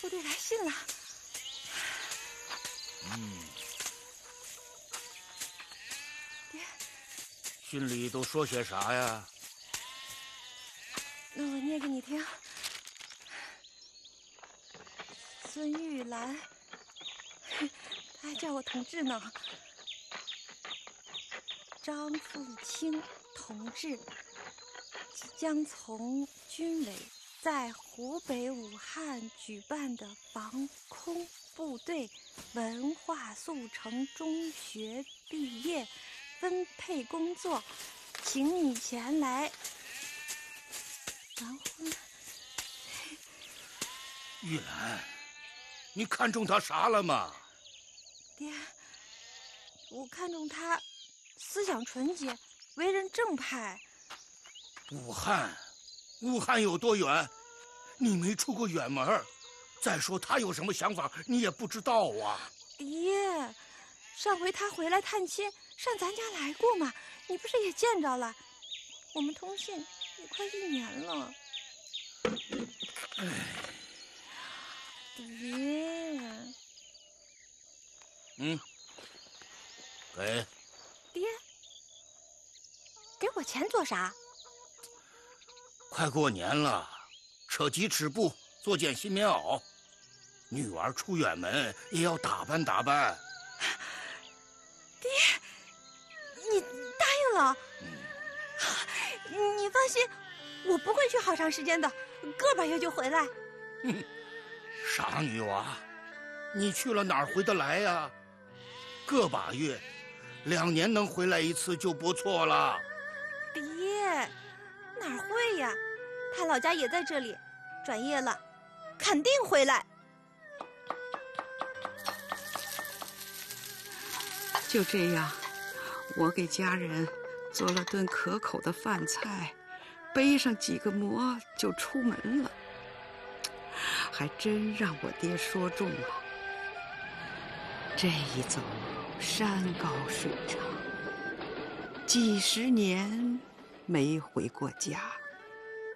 部队来信了。爹， 信里都说些啥呀？ 那我念给你听。孙玉兰，他还叫我同志呢。张富清同志即将从军委在湖北武汉举办的防空部队文化速成中学毕业分配工作，请你前来完婚。 玉兰，你看中他啥了吗？ 爹，我看中他思想纯洁，为人正派。 武汉有多远？你没出过远门。再说他有什么想法，你也不知道啊。 爹，上回他回来探亲，上咱家来过嘛，你不是也见着了？我们通信也快1年了。爹， 给。 爹，给我钱做啥？ 快过年了，扯鸡尺布，做件新棉袄。女娃出远门也要打扮打扮。 爹，你答应了？你放心，我不会去好长时间的，个把月就回来。 傻女娃，你去了哪儿回得来呀？个把月，2年能回来一次就不错了。 爹，哪儿会呀？他老家也在这里，转业了，肯定回来。 就这样，我给家人做了顿可口的饭菜，背上几个馍就出门了。还真让我爹说中了。这一走，山高水长，几10年没回过家。